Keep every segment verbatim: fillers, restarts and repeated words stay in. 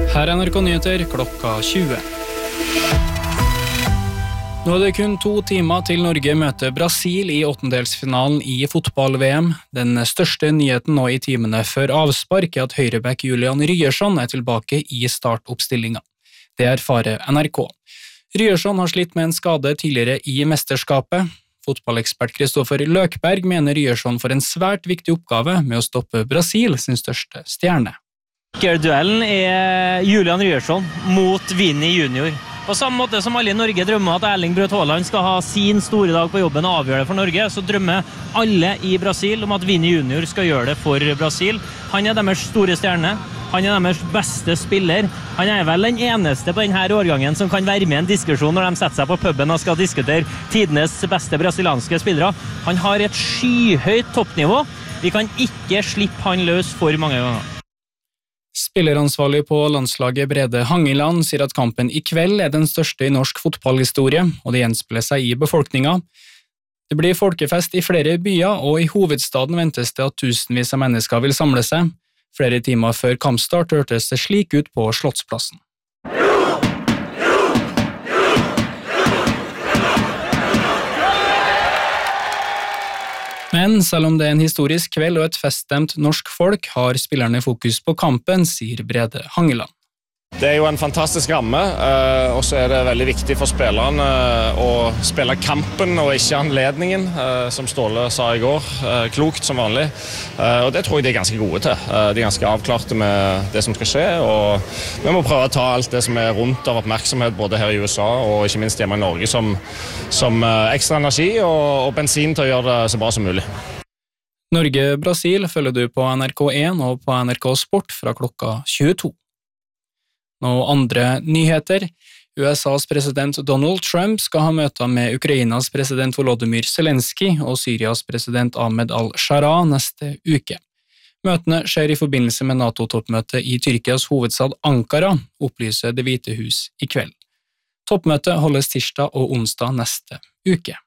Her er N R K Nyheter klokka tjue. Nå er det kun to timer til Norge møter Brasil i åttendelsfinalen i fotball-V M. Den største nyheten nå i timene før avspark er at høyreback Julian Ryerson er tilbake i startoppstillingen. Det erfarer N R K. Ryerson har slitt med en skade tidligere i mesterskapet. Fotballekspert Kristoffer Løkberg mener Ryerson får en svært viktig oppgave med å stoppe Brasil sin største stjerne. Duellen er Julian Ryerson mot Vini junior. På samme måte som alle i Norge drømmer at Erling Braut Haaland skal ha sin store dag på jobben og avgjøre det for Norge, så drømmer alle i Brasil om at Vini junior skal gjøre det for Brasil. Han er deres store stjerne, han er deres beste spiller. Han er vel den eneste på denne årgangen som kan være med i en diskusjon når de setter seg på puben og skal diskutere tidenes beste brasilianske spillere. Han har et skyhøyt toppnivå. Vi kan ikke slippe han løs for mange ganger. Spilleransvarlig på landslaget Brede Hangeland sier at kampen i kveld er den største i norsk fotballhistorie, og det gjenspeiler seg i befolkningen. Det blir folkefest i flere byer, og i hovedstaden ventes det at tusenvis av mennesker vil samle seg. Flere timer før kampstart hørtes det slik ut på Slottsplassen. Men selv om det er en historisk kveld og et feststemt norsk folk, har spillerne fokus på kampen, sier Brede Hangeland. Det er jo en fantastisk ramme, og så er det veldig viktig for spillerne å spille kampen og ikke anledningen, som Ståle sa i går, klokt som vanlig. Og det tror jeg de er ganske gode til. De er ganske avklarte med det som skal skje, og vi må prøve å ta alt det som er rundt av oppmerksomhet, både her i U S A og ikke minst hjemme i Norge, som, som ekstra energi og, og bensin til å gjøre det så bra som mulig. Norge-Brasil følger du på N R K én og på N R K Sport fra klokka tjueto. Nå andre nyheter. U S A's president Donald Trump skal ha møter med Ukrainas president Volodymyr Zelensky og Syrias president Ahmed al-Shara neste uke. Møtene skjer i forbindelse med NATO-toppmøtet i Tyrkias hovedstad Ankara, opplyser Det hvite hus i kveld. Toppmøtet holdes tirsdag og onsdag neste uke.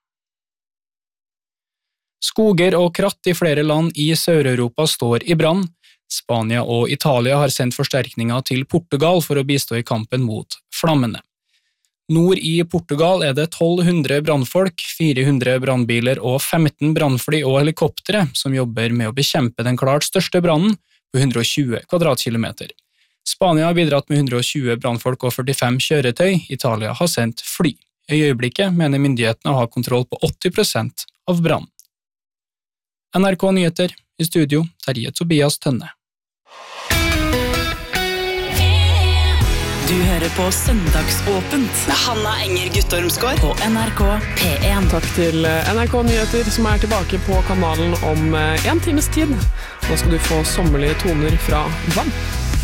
Skoger og kratt i flere land i Sør-Europa står i brann. Spania og Italia har sendt forsterkninger til Portugal for å bistå i kampen mot flammene. Nord i Portugal er det tolv hundre brannfolk, fire hundre brannbiler og femten brannfly og helikoptere som jobber med å bekjempe den klart største brannen på hundre og tjue kvadratkilometer. Spania har bidratt med hundre og tjue brannfolk og førtifem kjøretøy, Italia har sendt fly. I øyeblikket mener myndighetene å ha kontroll på åtti prosent av brannen. N R K Nyheter, i studio Terje Tobias Tønne. Du hører på Søndagsåpent med Hanna Enger Guttormsgaard på N R K P én. Takk til N R K Nyheter som er tilbake på kanalen om en times tid. Nå skal du få sommerlige toner fra Vann.